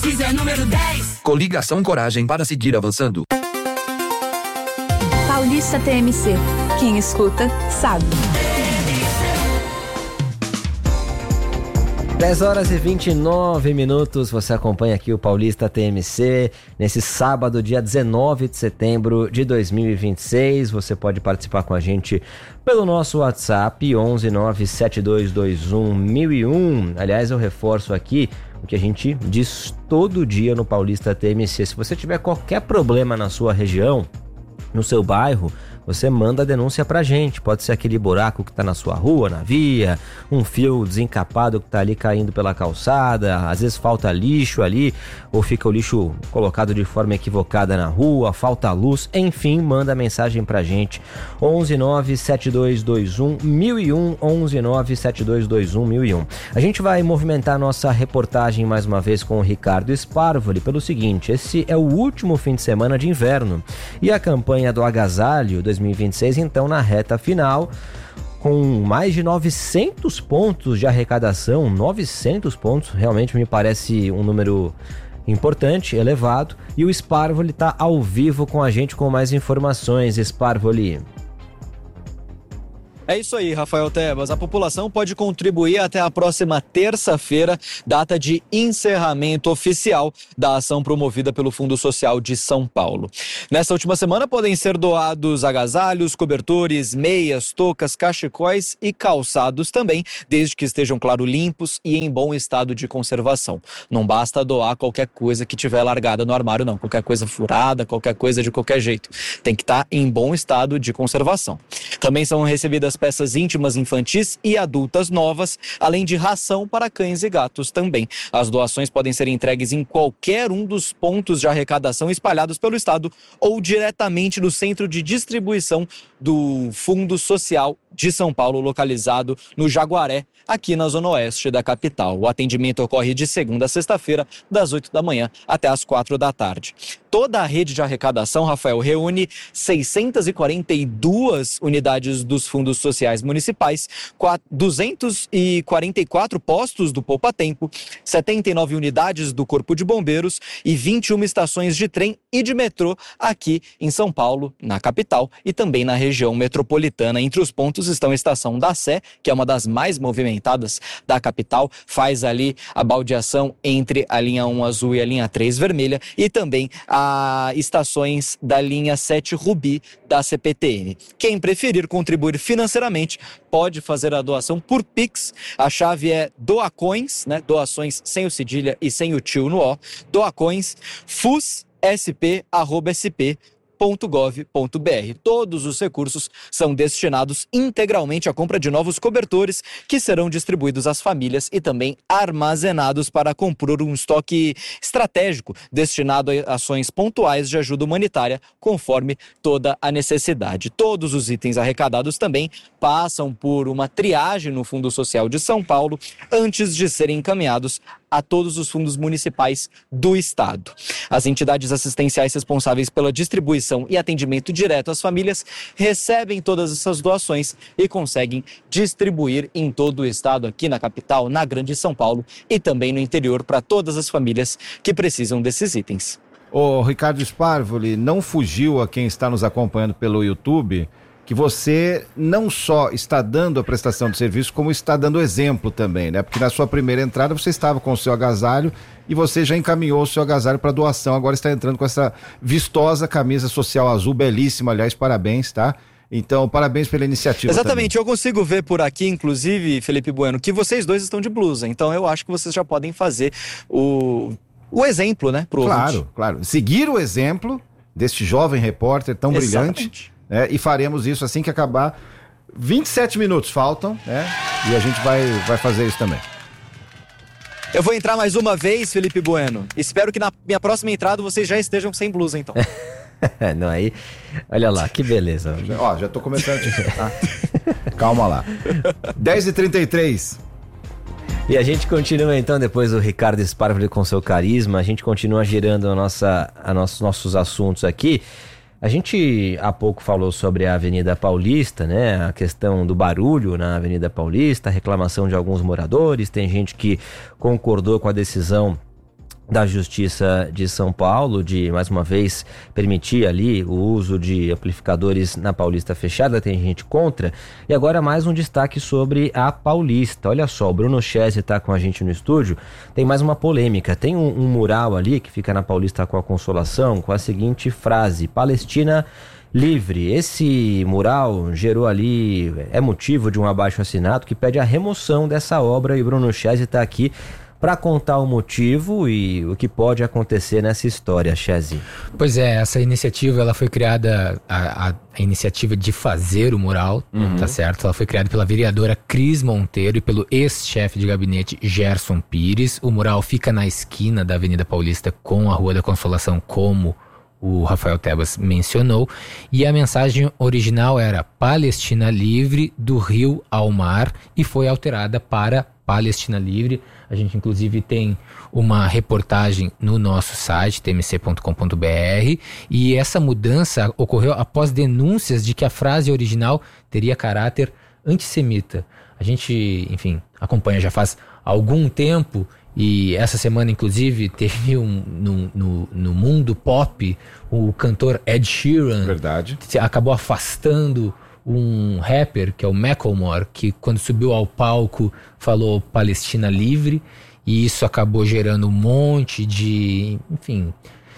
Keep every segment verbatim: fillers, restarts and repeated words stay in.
Teaser número dez. Coligação Coragem para seguir avançando. Paulista T M C. Quem escuta, sabe. dez horas e vinte e nove minutos, você acompanha aqui o Paulista T M C, nesse sábado, dia dezenove de setembro de dois mil e vinte e seis. Você pode participar com a gente pelo nosso WhatsApp, onze nove sete dois dois um mil e um. Aliás, eu reforço aqui o que a gente diz todo dia no Paulista T M C. Se você tiver qualquer problema na sua região, no seu bairro, você manda a denúncia pra gente. Pode ser aquele buraco que tá na sua rua, na via, um fio desencapado que tá ali caindo pela calçada, às vezes falta lixo ali, ou fica o lixo colocado de forma equivocada na rua, falta luz, enfim, manda mensagem pra gente. onze nove sete dois dois um mil e um, onze nove sete dois dois um mil e um. A gente vai movimentar nossa reportagem mais uma vez com o Ricardo Sparvoli pelo seguinte: esse é o último fim de semana de inverno e a campanha do agasalho dois mil e vinte e seis, então, na reta final, com mais de novecentos pontos de arrecadação. Novecentos pontos, realmente me parece um número importante, elevado, e o Sparvoli está ao vivo com a gente com mais informações. Sparvoli. É isso aí, Rafael Tebas. A população pode contribuir até a próxima terça-feira, data de encerramento oficial da ação promovida pelo Fundo Social de São Paulo. Nessa última semana podem ser doados agasalhos, cobertores, meias, toucas, cachecóis e calçados também, desde que estejam, claro, limpos e em bom estado de conservação. Não basta doar qualquer coisa que tiver largada no armário, não. Qualquer coisa furada, qualquer coisa de qualquer jeito. Tem que estar em bom estado de conservação. Também são recebidas peças íntimas infantis e adultas novas, além de ração para cães e gatos também. As doações podem ser entregues em qualquer um dos pontos de arrecadação espalhados pelo estado ou diretamente no centro de distribuição do Fundo Social de São Paulo, localizado no Jaguaré, aqui na zona oeste da capital. O atendimento ocorre de segunda a sexta-feira, das oito da manhã até as quatro da tarde. Toda a rede de arrecadação, Rafael, reúne seiscentas e quarenta e duas unidades dos fundos sociais municipais, duzentos e quarenta e quatro postos do Poupa Tempo, setenta e nove unidades do Corpo de Bombeiros e vinte e uma estações de trem e de metrô aqui em São Paulo, na capital, e também na região metropolitana. Entre os pontos estão a Estação da Sé, que é uma das mais movimentadas da capital, faz ali a baldeação entre a linha um azul e a linha três vermelha, e também a estações da linha sete Rubi da C P T M. Quem preferir contribuir financeiramente pode fazer a doação por Pix. A chave é doacoins, né? Doações sem o cedilha e sem o tio no ó, doacoins, fussp, arroba sp ponto gov ponto br. Todos os recursos são destinados integralmente à compra de novos cobertores, que serão distribuídos às famílias e também armazenados para compor um estoque estratégico destinado a ações pontuais de ajuda humanitária, conforme toda a necessidade. Todos os itens arrecadados também passam por uma triagem no Fundo Social de São Paulo antes de serem encaminhados a todos os fundos municipais do estado. As entidades assistenciais responsáveis pela distribuição e atendimento direto às famílias recebem todas essas doações e conseguem distribuir em todo o estado, aqui na capital, na Grande São Paulo e também no interior, para todas as famílias que precisam desses itens. Ô Ricardo Sparvoli, não fugiu a quem está nos acompanhando pelo YouTube que você não só está dando a prestação de serviço, como está dando exemplo também, né? Porque na sua primeira entrada você estava com o seu agasalho e você já encaminhou o seu agasalho para doação, agora está entrando com essa vistosa camisa social azul, belíssima, aliás, parabéns, tá? Então, parabéns pela iniciativa. Exatamente, também. Eu consigo ver por aqui, inclusive, Felipe Bueno, que vocês dois estão de blusa, então eu acho que vocês já podem fazer o, o exemplo, né? Pro claro, ouvinte. claro. Seguir o exemplo deste jovem repórter tão Exatamente. brilhante. É, e faremos isso assim que acabar. vinte e sete minutos faltam, né? E a gente vai, vai fazer isso também. Eu vou entrar mais uma vez, Felipe Bueno. Espero que na minha próxima entrada vocês já estejam sem blusa, então. Não, aí, olha lá, que beleza. Ó, já tô começando a te... ah, calma lá. dez e trinta e três. E a gente continua então, depois do Ricardo Sparvoli com seu carisma, a gente continua girando a nossa, a nossos, nossos assuntos aqui. A gente há pouco falou sobre a Avenida Paulista, né? A questão do barulho na Avenida Paulista, a reclamação de alguns moradores, tem gente que concordou com a decisão da Justiça de São Paulo, de, mais uma vez, permitir ali o uso de amplificadores na Paulista fechada, tem gente contra. E agora mais um destaque sobre a Paulista. Olha só, o Bruno Chese está com a gente no estúdio, tem mais uma polêmica. Tem um, um mural ali que fica na Paulista com a Consolação, com a seguinte frase: Palestina livre. Esse mural gerou ali, é motivo de um abaixo-assinado que pede a remoção dessa obra, e o Bruno Chese está aqui para contar o motivo e o que pode acontecer nessa história, Chese. Pois é, essa iniciativa ela foi criada, a, a, a iniciativa de fazer o mural, uhum. tá certo? Ela foi criada pela vereadora Cris Monteiro e pelo ex-chefe de gabinete Gerson Pires. O mural fica na esquina da Avenida Paulista com a Rua da Consolação, como o Rafael Tebas mencionou, e a mensagem original era Palestina livre do rio ao mar, e foi alterada para Palestina livre. A gente inclusive tem uma reportagem no nosso site, t m c ponto com ponto b r, e essa mudança ocorreu após denúncias de que a frase original teria caráter antissemita. A gente, enfim, acompanha já faz algum tempo, e essa semana inclusive teve um, no, no, no mundo pop, o cantor Ed Sheeran. Verdade. Acabou afastando um rapper, que é o Macklemore, que quando subiu ao palco falou Palestina livre, e isso acabou gerando um monte de, enfim,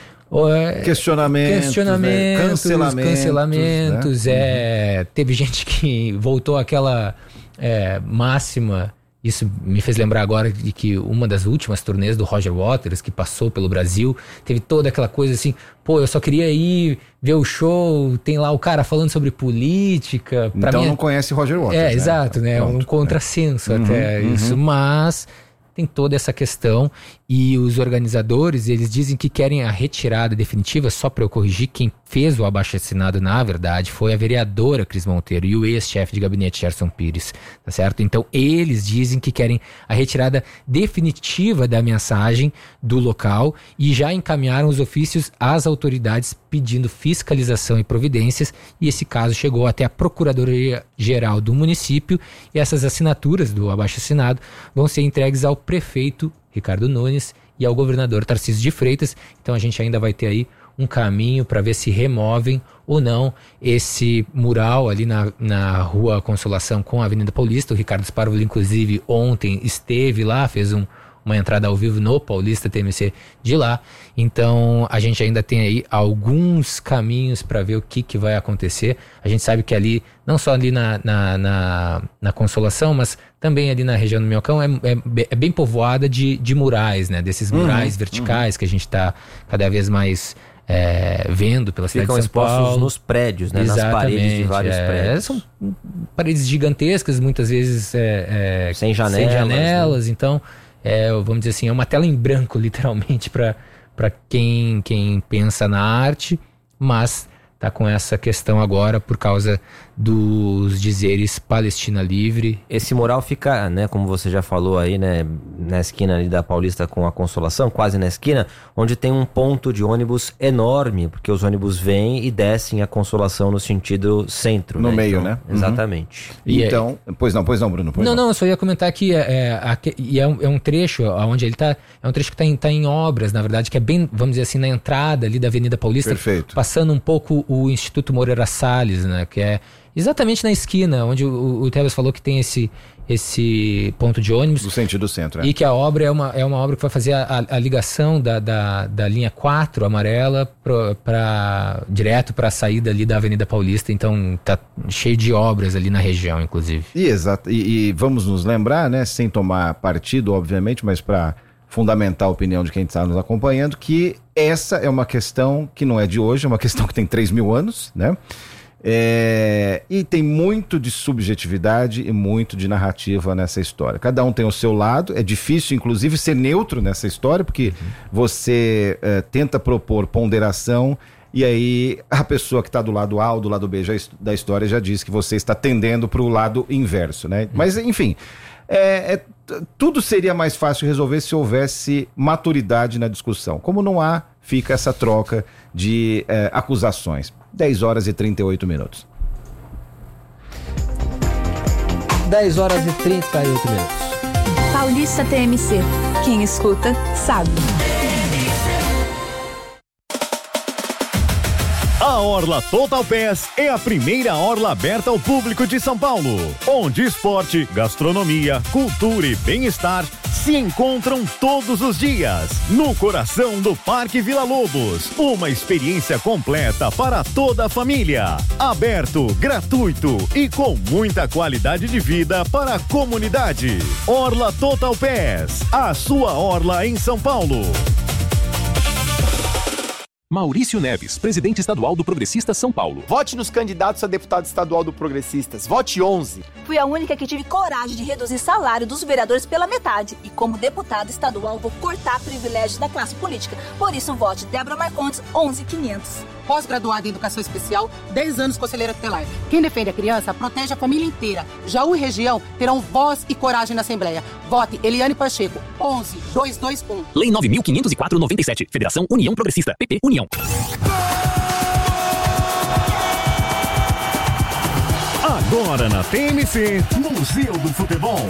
questionamentos, questionamentos, né? cancelamentos, cancelamentos né? é, teve gente que voltou àquela é, máxima. Isso me fez lembrar agora de que uma das últimas turnês do Roger Waters, que passou pelo Brasil, teve toda aquela coisa assim, pô, eu só queria ir ver o show, tem lá o cara falando sobre política. Pra então mim, não conhece Roger Waters, É, né? exato, né? Pronto, um contrassenso é. até uhum, isso, uhum. mas tem toda essa questão, e os organizadores, eles dizem que querem a retirada definitiva. Só para eu corrigir, quem fez o abaixo-assinado, na verdade, foi a vereadora Cris Monteiro e o ex-chefe de gabinete Gerson Pires, tá certo? Então, eles dizem que querem a retirada definitiva da mensagem do local e já encaminharam os ofícios às autoridades pedindo fiscalização e providências, e esse caso chegou até a Procuradoria-Geral do município, e essas assinaturas do abaixo-assinado vão ser entregues ao prefeito Ricardo Nunes e ao governador Tarcísio de Freitas. Então a gente ainda vai ter aí um caminho para ver se removem ou não esse mural ali na, na Rua Consolação com a Avenida Paulista. O Ricardo Sparvoli, inclusive, ontem esteve lá, fez um, uma entrada ao vivo no Paulista T M C de lá. Então a gente ainda tem aí alguns caminhos para ver o que, que vai acontecer. A gente sabe que ali, não só ali na, na, na, na Consolação, mas também ali na região do Minhocão, é, é, é bem povoada de, de murais, né? Desses murais uhum, verticais uhum. que a gente está cada vez mais é, vendo pela cidade Ficam de São Paulo. Ficam expostos nos prédios, né? Exatamente, nas paredes de vários é, prédios. São paredes gigantescas, muitas vezes é, é, sem janelas. Sem janelas, né? Então, é, vamos dizer assim, é uma tela em branco, literalmente, para para quem, quem pensa na arte, mas tá com essa questão agora por causa dos dizeres Palestina livre. Esse mural fica, né, como você já falou aí, né, na esquina ali da Paulista com a Consolação, quase na esquina, onde tem um ponto de ônibus enorme, porque os ônibus vêm e descem a Consolação no sentido centro. No né? meio, então, né? Exatamente. Uhum. E então, é... pois não, pois não, Bruno. Pois não, não, não, eu só ia comentar que é, é, é, um, é um trecho onde ele tá, é um trecho que tá em, tá em obras, na verdade, que é bem, vamos dizer assim, na entrada ali da Avenida Paulista. Perfeito. Passando um pouco o Instituto Moreira Salles, né, que é exatamente na esquina, onde o, o Tebas falou que tem esse, esse ponto de ônibus. Do sentido centro, é. E que a obra é uma, é uma obra que vai fazer a, a ligação da, da, da linha quatro amarela pra, pra, direto para a saída ali da Avenida Paulista. Então tá cheio de obras ali na região, inclusive. E, exato, e, e vamos nos lembrar, né, sem tomar partido, obviamente, mas para fundamentar a opinião de quem está nos acompanhando, que essa é uma questão que não é de hoje, é uma questão que tem três mil anos, né? É, e tem muito de subjetividade e muito de narrativa nessa história. Cada um tem o seu lado, é difícil inclusive ser neutro nessa história, porque uhum. você é, tenta propor ponderação e aí a pessoa que está do lado A ou do lado B já, da história já diz que você está tendendo para o lado inverso, né? Uhum. Mas enfim, é, é, tudo seria mais fácil resolver se houvesse maturidade na discussão. Como não há, fica essa troca de é, acusações. dez horas e trinta e oito minutos. dez horas e trinta e oito minutos. Paulista T M C. Quem escuta, sabe. A Orla Total Pass é a primeira orla aberta ao público de São Paulo, onde esporte, gastronomia, cultura e bem-estar se encontram todos os dias, no coração do Parque Vila Lobos. Uma experiência completa para toda a família. Aberto, gratuito e com muita qualidade de vida para a comunidade. Orla Total Pass, a sua orla em São Paulo. Maurício Neves, presidente estadual do Progressistas São Paulo. Vote nos candidatos a deputado estadual do Progressistas. Vote onze. Fui a única que tive coragem de reduzir salário dos vereadores pela metade. E como deputada estadual, vou cortar privilégios da classe política. Por isso, vote Débora Marcondes, onze mil e quinhentos. Pós-graduada em Educação Especial, dez anos conselheira tutelar. Quem defende a criança, protege a família inteira. Jaú e região terão voz e coragem na Assembleia. Vote Eliane Pacheco, onze mil duzentos e vinte e um. Lei nove mil quinhentos e quatro barra noventa e sete. Federação União Progressista. P P União. Agora na T M C, Museu do Futebol.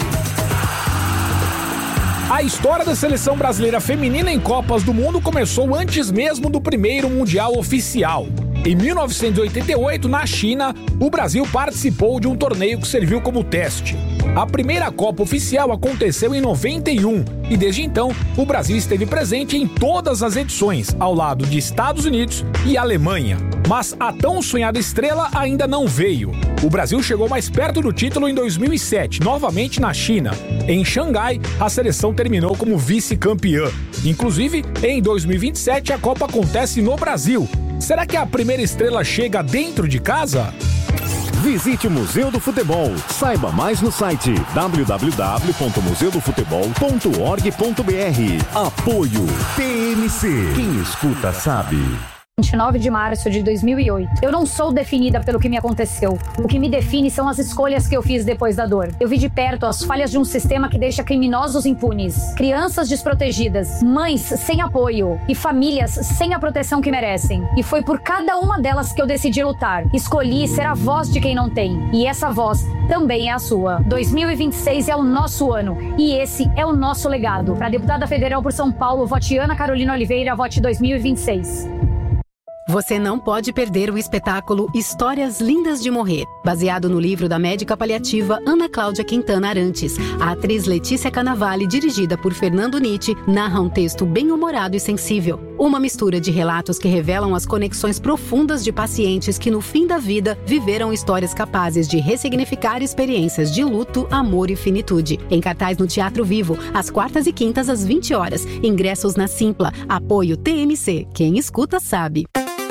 A história da seleção brasileira feminina em Copas do Mundo começou antes mesmo do primeiro Mundial oficial. Em mil novecentos e oitenta e oito, na China, o Brasil participou de um torneio que serviu como teste. A primeira Copa oficial aconteceu em noventa e um e desde então o Brasil esteve presente em todas as edições, ao lado de Estados Unidos e Alemanha. Mas a tão sonhada estrela ainda não veio. O Brasil chegou mais perto do título em dois mil e sete, novamente na China. Em Xangai, a seleção terminou como vice-campeã. Inclusive, em dois mil e vinte e sete, a Copa acontece no Brasil. Será que a primeira estrela chega dentro de casa? Visite o Museu do Futebol. Saiba mais no site w w w ponto museu do futebol ponto org ponto b r. Apoio T M C. Quem escuta sabe. vinte e nove de março de dois mil e oito. Eu não sou definida pelo que me aconteceu. O que me define são as escolhas que eu fiz depois da dor. Eu vi de perto as falhas de um sistema que deixa criminosos impunes, crianças desprotegidas, mães sem apoio e famílias sem a proteção que merecem. E foi por cada uma delas que eu decidi lutar. Escolhi ser a voz de quem não tem. E essa voz também é a sua. dois mil e vinte e seis é o nosso ano. E esse é o nosso legado. Para deputada federal por São Paulo, vote Ana Carolina Oliveira, vote dois mil e vinte e seis. Você não pode perder o espetáculo Histórias Lindas de Morrer, baseado no livro da médica paliativa Ana Cláudia Quintana Arantes. A atriz Letícia Cannavale, dirigida por Fernando Nitti, narra um texto bem-humorado e sensível. Uma mistura de relatos que revelam as conexões profundas de pacientes que, no fim da vida, viveram histórias capazes de ressignificar experiências de luto, amor e finitude. Em cartaz no Teatro Vivo, às quartas e quintas às vinte horas. Ingressos na Simpla. Apoio T M C. Quem escuta sabe.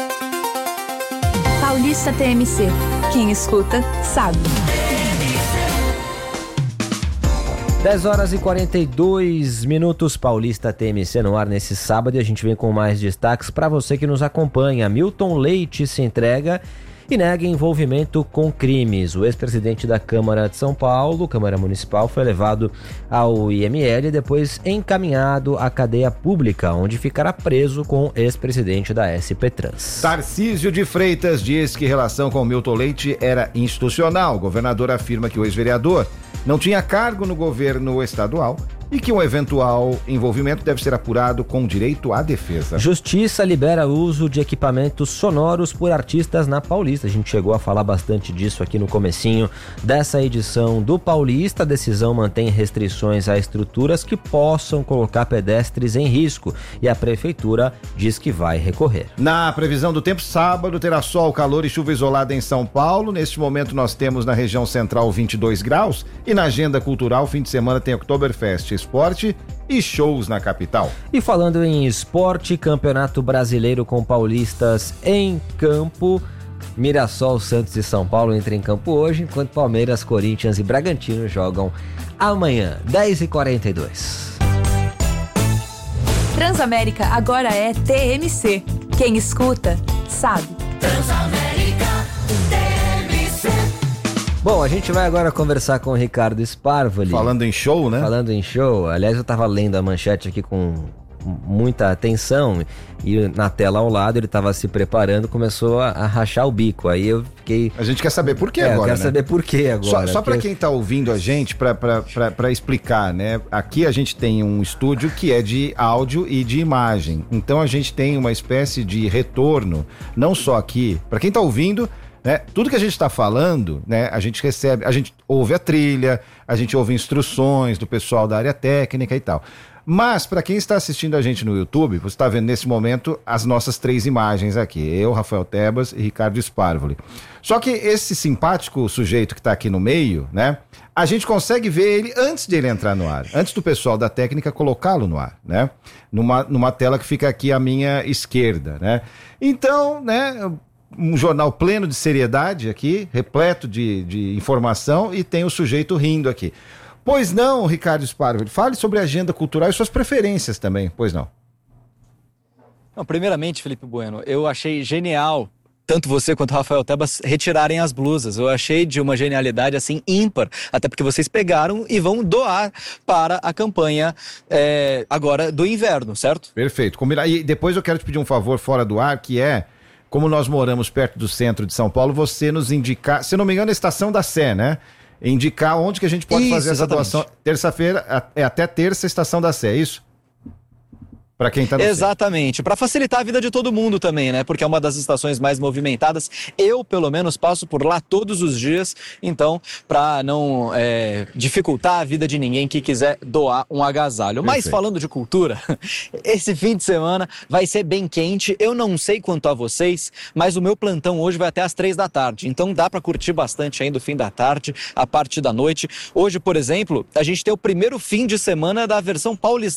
Paulista T M C. Quem escuta, sabe. dez horas e quarenta e dois minutos, Paulista T M C no ar nesse sábado, e a gente vem com mais destaques para você que nos acompanha. Milton Leite se entrega e nega envolvimento com crimes. O ex-presidente da Câmara de São Paulo, Câmara Municipal, foi levado ao I M L e depois encaminhado à cadeia pública, onde ficará preso com o ex-presidente da S P Trans. Tarcísio de Freitas diz que relação com Milton Leite era institucional. O governador afirma que o ex-vereador não tinha cargo no governo estadual e que um eventual envolvimento deve ser apurado com direito à defesa. Justiça libera o uso de equipamentos sonoros por artistas na Paulista. A gente chegou a falar bastante disso aqui no comecinho dessa edição do Paulista. A decisão mantém restrições a estruturas que possam colocar pedestres em risco e a prefeitura diz que vai recorrer. Na previsão do tempo, sábado terá sol, calor e chuva isolada em São Paulo. Neste momento nós temos na região central vinte e dois graus e na agenda cultural, fim de semana tem Oktoberfest, esporte e shows na capital. E falando em esporte, Campeonato Brasileiro com paulistas em campo. Mirassol, Santos e São Paulo entram em campo hoje, enquanto Palmeiras, Corinthians e Bragantino jogam amanhã, dez e quarenta e dois. Transamérica agora é T M C. Quem escuta, sabe. Transamérica T M C. Bom, a gente vai agora conversar com o Ricardo Sparvoli. Falando em show, né? Falando em show. Aliás, eu tava lendo a manchete aqui com muita atenção e na tela ao lado ele estava se preparando, começou a, a rachar o bico. Aí eu fiquei... A gente quer saber por quê é, agora, eu quero né? saber por quê agora. Só, só para porque... quem tá ouvindo a gente, para explicar, né? Aqui a gente tem um estúdio que é de áudio e de imagem. Então a gente tem uma espécie de retorno, não só aqui, para quem tá ouvindo, né? Tudo que a gente está falando, né? A gente recebe, a gente ouve a trilha, a gente ouve instruções do pessoal da área técnica e tal. Mas, para quem está assistindo a gente no YouTube, você está vendo nesse momento as nossas três imagens aqui. Eu, Rafael Tebas e Ricardo Sparvoli. Só que esse simpático sujeito que está aqui no meio, né? A gente consegue ver ele antes de ele entrar no ar. Antes do pessoal da técnica colocá-lo no ar, né? Numa, numa tela que fica aqui à minha esquerda, né? Então, né... Um jornal pleno de seriedade aqui, repleto de, de informação, e tem o sujeito rindo aqui. Pois não, Ricardo Sparvoli, fale sobre a agenda cultural e suas preferências também, pois não. Não, primeiramente, Felipe Bueno, eu achei genial, tanto você quanto o Rafael Tebas, retirarem as blusas. Eu achei de uma genialidade assim ímpar, até porque vocês pegaram e vão doar para a campanha é, agora do inverno, certo? Perfeito. E depois eu quero te pedir um favor fora do ar, que é, como nós moramos perto do centro de São Paulo, você nos indicar, se não me engano, a Estação da Sé, né? Indicar onde que a gente pode isso, fazer essa exatamente. Doação. Terça-feira, é até terça, Estação da Sé, é isso? Para quem tá no Exatamente, para facilitar a vida de todo mundo também, né? Porque é uma das estações mais movimentadas. Eu, pelo menos, passo por lá todos os dias. Então, para não é, dificultar a vida de ninguém que quiser doar um agasalho. Perfeito. Mas falando de cultura, esse fim de semana vai ser bem quente. Eu não sei quanto a vocês, mas o meu plantão hoje vai até às três da tarde. Então dá para curtir bastante ainda o fim da tarde, a parte da noite. Hoje, por exemplo, a gente tem o primeiro fim de semana da versão paulista